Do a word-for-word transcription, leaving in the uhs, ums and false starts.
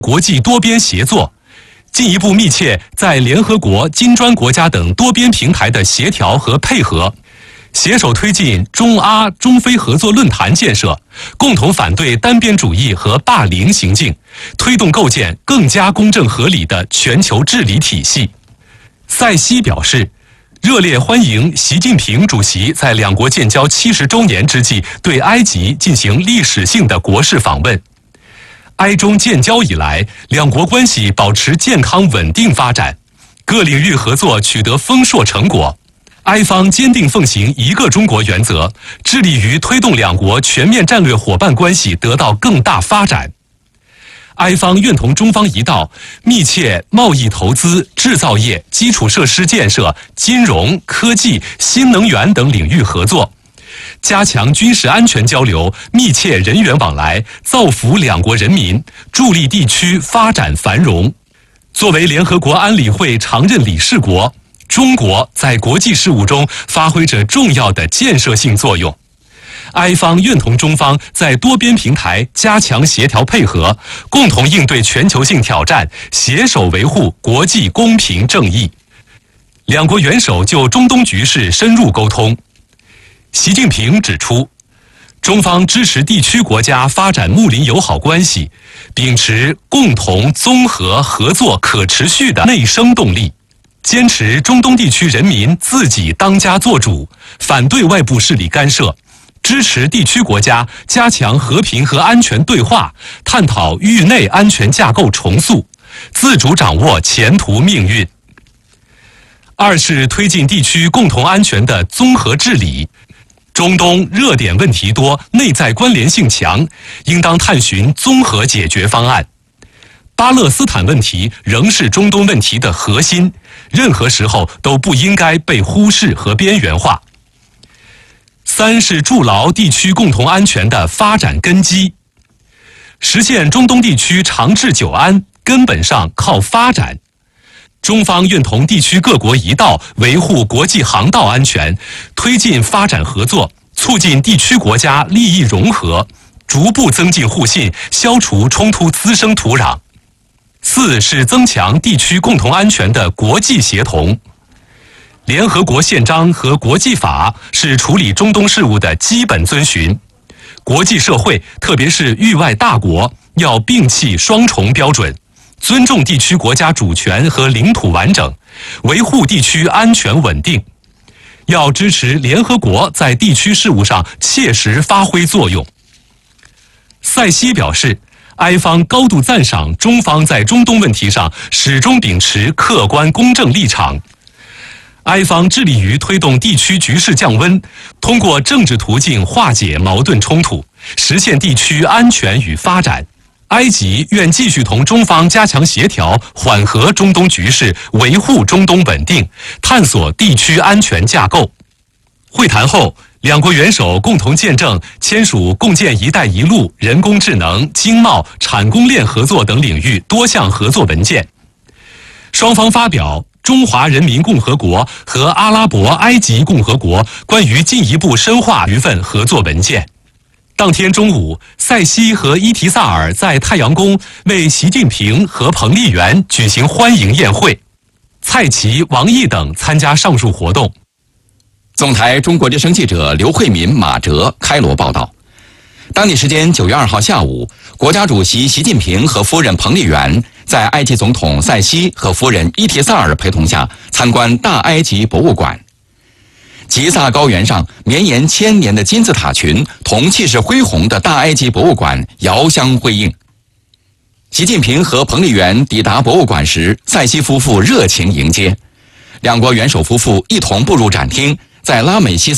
国际多边协作，进一步密切在联合国、金砖国家等多边平台的协调和配合，携手推进中阿、中非合作论坛建设，共同反对单边主义和霸凌行径，推动构建更加公正合理的全球治理体系。塞西表示，热烈欢迎习近平主席在两国建交七十周年之际对埃及进行历史性的国事访问。埃中建交以来，两国关系保持健康稳定发展，各领域合作取得丰硕成果。埃方坚定奉行一个中国原则，致力于推动两国全面战略伙伴关系得到更大发展。埃方愿同中方一道，密切贸易投资、制造业、基础设施建设、金融、科技、新能源等领域合作，加强军事安全交流，密切人员往来，造福两国人民，助力地区发展繁荣。作为联合国安理会常任理事国，中国在国际事务中发挥着重要的建设性作用。埃方愿同中方在多边平台加强协调配合，共同应对全球性挑战，携手维护国际公平正义。两国元首就中东局势深入沟通。习近平指出，中方支持地区国家发展睦邻友好关系，秉持共同、综合、合作、可持续的内生动力，坚持中东地区人民自己当家作主，反对外部势力干涉，支持地区国家加强和平和安全对话，探讨域内安全架构重塑，自主掌握前途命运。二是推进地区共同安全的综合治理。中东热点问题多，内在关联性强，应当探寻综合解决方案。巴勒斯坦问题仍是中东问题的核心，任何时候都不应该被忽视和边缘化。三是筑牢地区共同安全的发展根基，实现中东地区长治久安，根本上靠发展。中方愿同地区各国一道维护国际航道安全，推进发展合作，促进地区国家利益融合，逐步增进互信，消除冲突滋生土壤。四是增强地区共同安全的国际协同。联合国宪章和国际法是处理中东事务的基本遵循，国际社会，特别是域外大国，要摒弃双重标准，尊重地区国家主权和领土完整，维护地区安全稳定。要支持联合国在地区事务上切实发挥作用。塞西表示，埃方高度赞赏中方在中东问题上始终秉持客观公正立场。埃方致力于推动地区局势降温，通过政治途径化解矛盾冲突，实现地区安全与发展。埃及愿继续同中方加强协调，缓和中东局势，维护中东稳定，探索地区安全架构。会谈后，两国元首共同见证签署共建“一带一路”人工智能、经贸、产供链合作等领域多项合作文件。双方发表中华人民共和国和阿拉伯埃及共和国关于进一步深化一份合作文件。当天中午，塞西和伊提萨尔在太阳宫为习近平和彭丽媛举行欢迎宴会，蔡奇、王毅等参加上述活动。 总台中国之声记者刘慧敏、马哲开罗报道。当地时间九月二号下午，国家主席习近平和夫人彭丽媛在埃及总统塞西和夫人伊提萨尔陪同下参观大埃及博物馆。吉萨高原上绵延千年的金字塔群同气势恢宏的大埃及博物馆遥相辉映。习近平和彭丽媛抵达博物馆时，塞西夫妇热情迎接，两国元首夫妇一同步入展厅，在拉美西斯